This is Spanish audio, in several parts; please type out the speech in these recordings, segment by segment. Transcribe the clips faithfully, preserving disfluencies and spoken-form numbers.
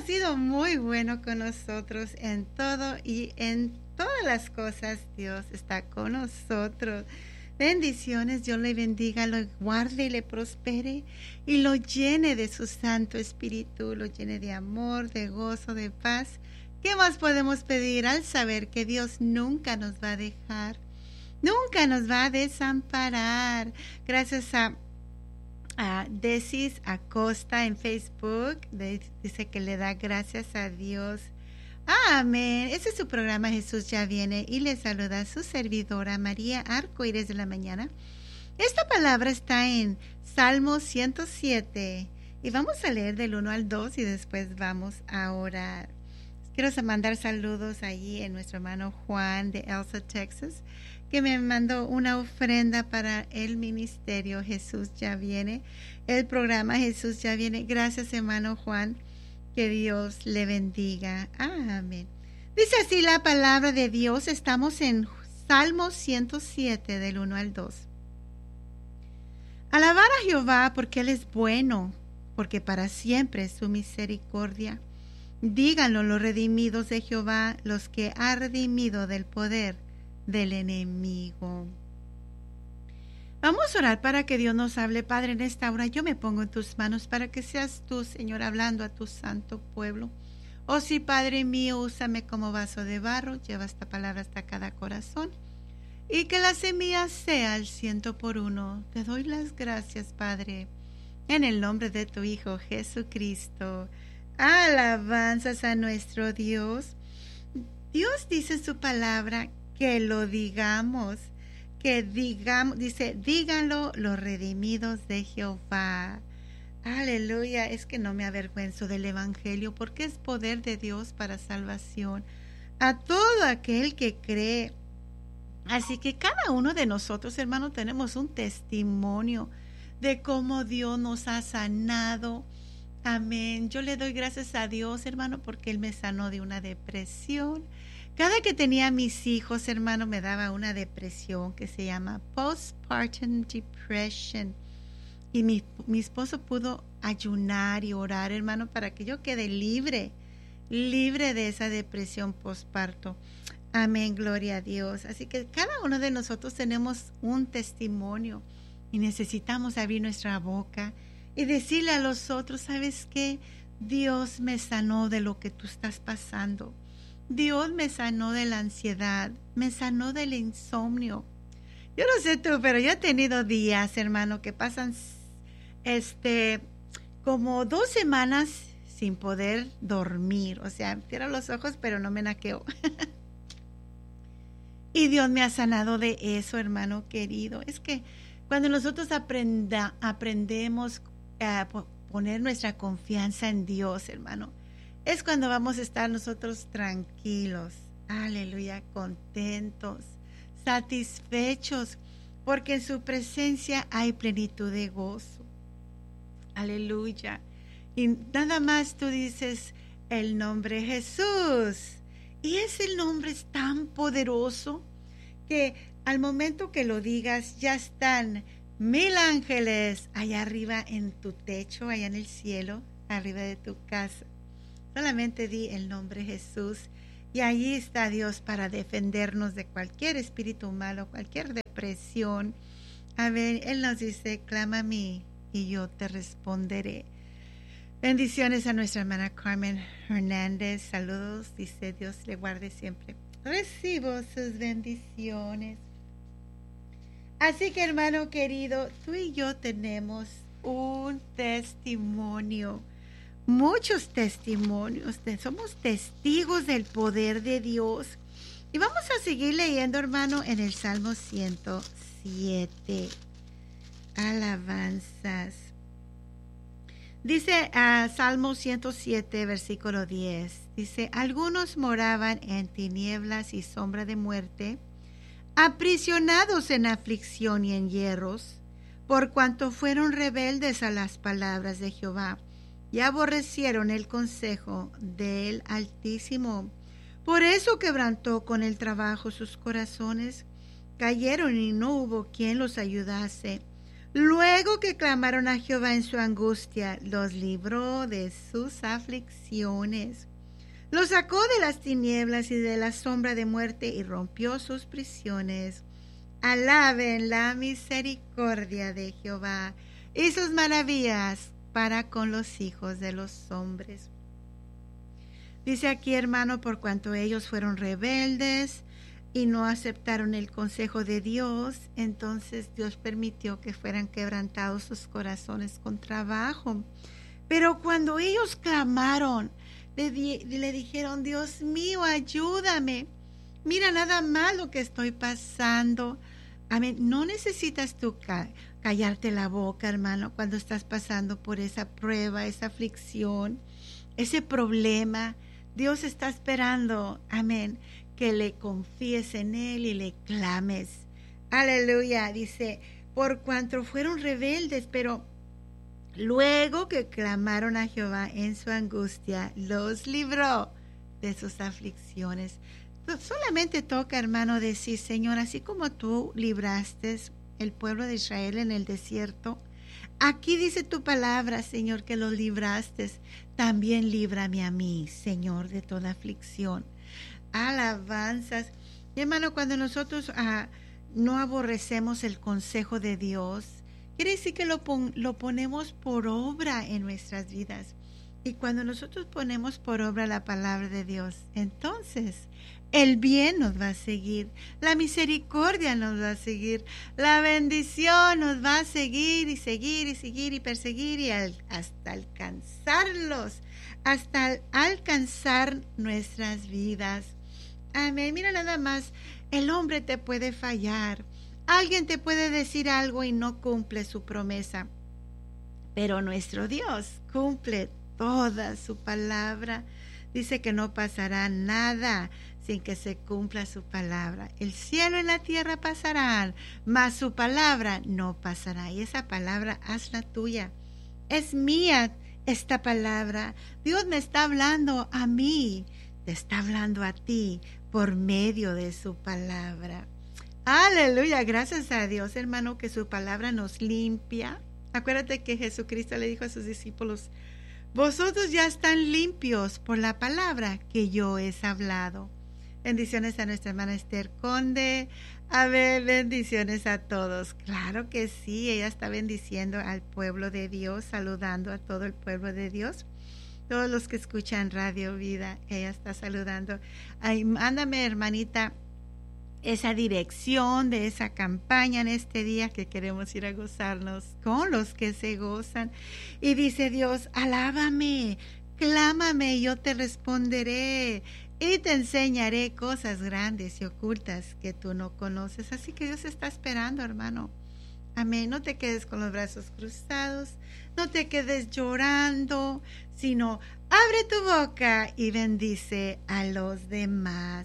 sido muy bueno con nosotros en todo y en todas las cosas. Dios está con nosotros. Bendiciones, Dios le bendiga, lo guarde y le prospere y lo llene de su Santo Espíritu, lo llene de amor, de gozo, de paz. ¿Qué más podemos pedir al saber que Dios nunca nos va a dejar? Nunca nos va a desamparar. Gracias a, a Decis Acosta en Facebook. De, dice que le da gracias a Dios. Amén. Ese es su programa Jesús ya viene y le saluda a su servidora María Arcoíris de la Mañana. Esta palabra está en Salmo ciento siete y vamos a leer del uno al dos y después vamos a orar. Quiero mandar saludos allí en nuestro hermano Juan de Elsa, Texas, que me mandó una ofrenda para el ministerio Jesús ya viene, el programa Jesús ya viene. Gracias, hermano Juan. Que Dios le bendiga. Amén. Dice así la palabra de Dios. Estamos en Salmo ciento siete, del uno al dos. Alabar a Jehová porque Él es bueno, porque para siempre es su misericordia. Díganlo los redimidos de Jehová, los que ha redimido del poder del enemigo. Vamos a orar para que Dios nos hable. Padre, en esta hora yo me pongo en tus manos para que seas tú, Señor, hablando a tu santo pueblo. Oh sí, Padre mío, úsame como vaso de barro, lleva esta palabra hasta cada corazón y que la semilla sea al ciento por uno. Te doy las gracias, Padre, en el nombre de tu Hijo Jesucristo. Alabanzas a nuestro Dios. Dios dice en su palabra que lo digamos. Que digamos, dice, díganlo los redimidos de Jehová. Aleluya, es que no me avergüenzo del Evangelio porque es poder de Dios para salvación a todo aquel que cree. Así que cada uno de nosotros, hermano, tenemos un testimonio de cómo Dios nos ha sanado. Amén. Yo le doy gracias a Dios, hermano, porque Él me sanó de una depresión. Cada que tenía mis hijos, hermano, me daba una depresión que se llama postpartum depression. Y mi, mi esposo pudo ayunar y orar, hermano, para que yo quede libre, libre de esa depresión postparto. Amén, gloria a Dios. Así que cada uno de nosotros tenemos un testimonio y necesitamos abrir nuestra boca y decirle a los otros, ¿sabes qué? Dios me sanó de lo que tú estás pasando. Dios me sanó de la ansiedad, me sanó del insomnio. Yo no sé tú, pero yo he tenido días, hermano, que pasan este como dos semanas sin poder dormir. O sea, cierro los ojos, pero no me naqueo. Y Dios me ha sanado de eso, hermano querido. Es que cuando nosotros aprenda, aprendemos a poner nuestra confianza en Dios, hermano, es cuando vamos a estar nosotros tranquilos, aleluya, contentos, satisfechos, porque en su presencia hay plenitud de gozo, aleluya. Y nada más tú dices el nombre Jesús, y ese nombre es tan poderoso que al momento que lo digas ya están mil ángeles allá arriba en tu techo, allá en el cielo, arriba de tu casa. Solamente di el nombre Jesús y allí está Dios para defendernos de cualquier espíritu malo, cualquier depresión. A ver, Él nos dice, clama a mí y yo te responderé. Bendiciones a nuestra hermana Carmen Hernández. Saludos, dice Dios le guarde siempre. Recibo sus bendiciones. Así que, hermano querido, tú y yo tenemos un testimonio. Muchos testimonios, somos testigos del poder de Dios. Y vamos a seguir leyendo, hermano, en el Salmo ciento siete. Alabanzas. Dice uh, Salmo ciento siete, versículo diez. Dice, algunos moraban en tinieblas y sombra de muerte, aprisionados en aflicción y en hierros, por cuanto fueron rebeldes a las palabras de Jehová. Y aborrecieron el consejo del Altísimo. Por eso quebrantó con el trabajo sus corazones. Cayeron y no hubo quien los ayudase. Luego que clamaron a Jehová en su angustia, los libró de sus aflicciones. Los sacó de las tinieblas y de la sombra de muerte y rompió sus prisiones. Alaben la misericordia de Jehová y sus maravillas para con los hijos de los hombres. Dice aquí, hermano, por cuanto ellos fueron rebeldes y no aceptaron el consejo de Dios, entonces Dios permitió que fueran quebrantados sus corazones con trabajo. Pero cuando ellos clamaron, le, di, le dijeron, Dios mío, ayúdame. Mira nada más lo que estoy pasando. Amén. No necesitas tú ca- callarte la boca, hermano, cuando estás pasando por esa prueba, esa aflicción, ese problema. Dios está esperando, amén, que le confíes en Él y le clames. Aleluya. Dice, por cuanto fueron rebeldes, pero luego que clamaron a Jehová en su angustia, los libró de sus aflicciones. Solamente toca, hermano, decir, Señor, así como tú libraste el pueblo de Israel en el desierto, aquí dice tu palabra, Señor, que los libraste. También líbrame a mí, Señor, de toda aflicción. Alabanzas. Y, hermano, cuando nosotros ah, no aborrecemos el consejo de Dios, quiere decir que lo, pon, lo ponemos por obra en nuestras vidas. Y cuando nosotros ponemos por obra la palabra de Dios, entonces el bien nos va a seguir, la misericordia nos va a seguir, la bendición nos va a seguir y seguir y seguir y perseguir y al, hasta alcanzarlos, hasta alcanzar nuestras vidas. Amén. Mira nada más, el hombre te puede fallar, alguien te puede decir algo y no cumple su promesa, pero nuestro Dios cumple toda su palabra. Dice que no pasará nada sin que se cumpla su palabra. El cielo y la tierra pasarán, mas su palabra no pasará. Y esa palabra hazla tuya. Es mía esta palabra. Dios me está hablando a mí, te está hablando a ti por medio de su palabra. Aleluya, gracias a Dios, hermano, que su palabra nos limpia. Acuérdate que Jesucristo le dijo a sus discípulos, vosotros ya están limpios por la palabra que yo he hablado. Bendiciones a nuestra hermana Esther Conde. A ver, bendiciones a todos. Claro que sí, ella está bendiciendo al pueblo de Dios, saludando a todo el pueblo de Dios. Todos los que escuchan Radio Vida, ella está saludando. Ay, mándame, hermanita, esa dirección de esa campaña en este día que queremos ir a gozarnos con los que se gozan. Y dice Dios, alábame, clámame y yo te responderé y te enseñaré cosas grandes y ocultas que tú no conoces. Así que Dios está esperando, hermano. Amén. No te quedes con los brazos cruzados, no te quedes llorando, sino abre tu boca y bendice a los demás.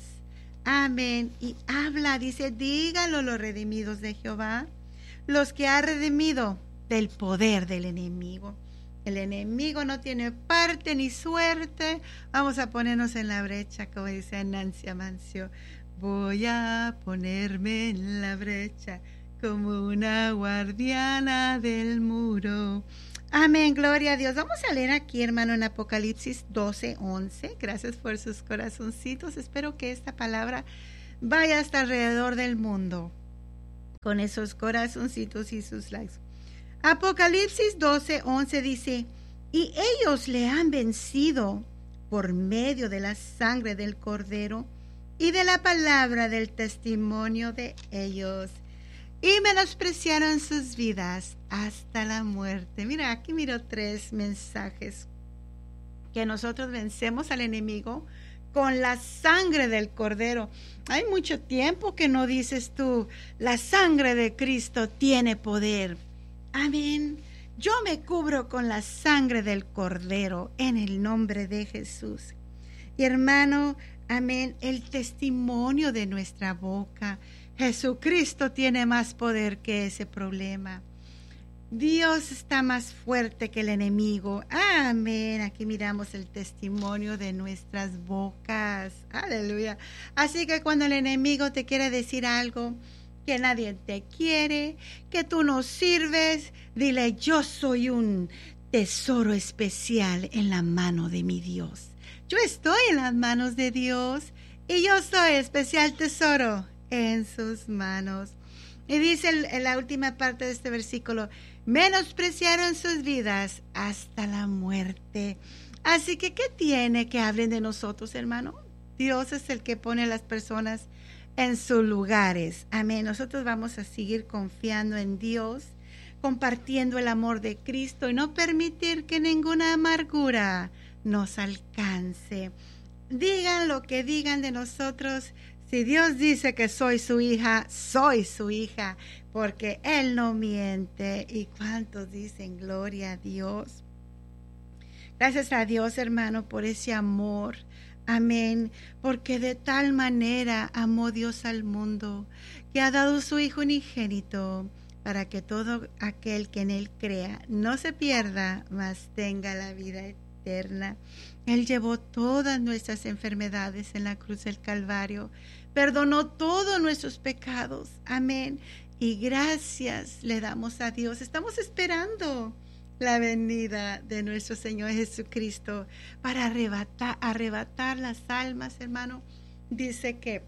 Amén. Y habla, dice, díganlo los redimidos de Jehová, los que ha redimido del poder del enemigo. El enemigo no tiene parte ni suerte. Vamos a ponernos en la brecha, como dice Nancy Amancio. Voy a ponerme en la brecha como una guardiana del muro. Amén, gloria a Dios. Vamos a leer aquí, hermano, en Apocalipsis doce, once. Gracias por sus corazoncitos. Espero que esta palabra vaya hasta alrededor del mundo con esos corazoncitos y sus likes. Apocalipsis doce, once dice, y ellos le han vencido por medio de la sangre del Cordero y de la palabra del testimonio de ellos, y menospreciaron sus vidas hasta la muerte. Mira, aquí miro tres mensajes. Que nosotros vencemos al enemigo con la sangre del Cordero. Hay mucho tiempo que no dices tú, la sangre de Cristo tiene poder. Amén. Yo me cubro con la sangre del Cordero en el nombre de Jesús. Y hermano, amén, el testimonio de nuestra boca. Jesucristo tiene más poder que ese problema. Dios está más fuerte que el enemigo. Amén. Aquí miramos el testimonio de nuestras bocas. Aleluya. Así que cuando el enemigo te quiere decir algo, que nadie te quiere, que tú no sirves. Dile, yo soy un tesoro especial en la mano de mi Dios. Yo estoy en las manos de Dios y yo soy especial tesoro en sus manos. Y dice en la última parte de este versículo, menospreciaron sus vidas hasta la muerte. Así que, ¿qué tiene que hablen de nosotros, hermano? Dios es el que pone a las personas en sus lugares. Amén. Nosotros vamos a seguir confiando en Dios, compartiendo el amor de Cristo y no permitir que ninguna amargura nos alcance. Digan lo que digan de nosotros. Si Dios dice que soy su hija, soy su hija, porque Él no miente. ¿Y cuántos dicen gloria a Dios? Gracias a Dios, hermano, por ese amor. Amén. Porque de tal manera amó Dios al mundo, que ha dado su Hijo unigénito, para que todo aquel que en Él crea no se pierda, mas tenga la vida eterna. Él llevó todas nuestras enfermedades en la cruz del Calvario, perdonó todos nuestros pecados. Amén. Y gracias le damos a Dios. Estamos esperando la venida de nuestro Señor Jesucristo para arrebatar, arrebatar las almas, hermano. Dice que,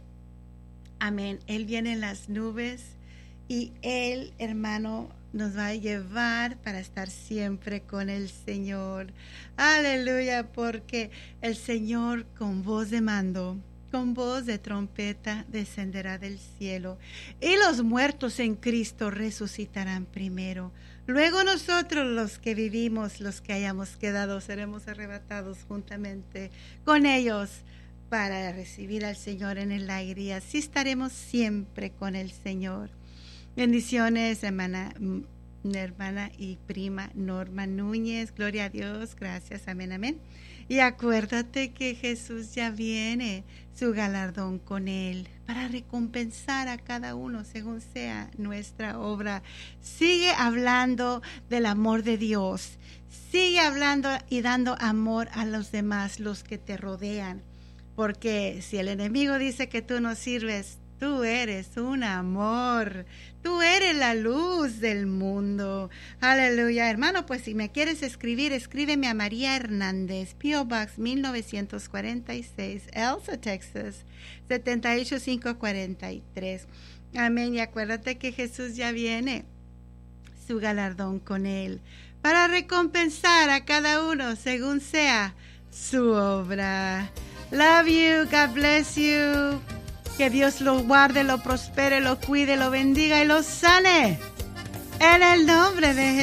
amén, Él viene en las nubes y Él, hermano, nos va a llevar para estar siempre con el Señor. Aleluya, porque el Señor con voz de mando, con voz de trompeta, descenderá del cielo, y los muertos en Cristo resucitarán primero. Luego nosotros, los que vivimos, los que hayamos quedado, seremos arrebatados juntamente con ellos para recibir al Señor en el aire, y así estaremos siempre con el Señor. Bendiciones, hermana, hermana y prima Norma Núñez. Gloria a Dios, gracias, amén, amén. Y acuérdate que Jesús ya viene, su galardón con Él, para recompensar a cada uno según sea nuestra obra. Sigue hablando del amor de Dios. Sigue hablando y dando amor a los demás, los que te rodean. Porque si el enemigo dice que tú no sirves, tú eres un amor. Tú eres la luz del mundo. Aleluya, hermano. Pues si me quieres escribir, escríbeme a María Hernández, P O Box mil novecientos cuarenta y seis, Elsa, Texas, siete ocho cinco cuatro tres. Amén. Y acuérdate que Jesús ya viene, su galardón con Él, para recompensar a cada uno según sea su obra. Love you. God bless you. Que Dios lo guarde, lo prospere, lo cuide, lo bendiga y lo sane. En el nombre de Jesús.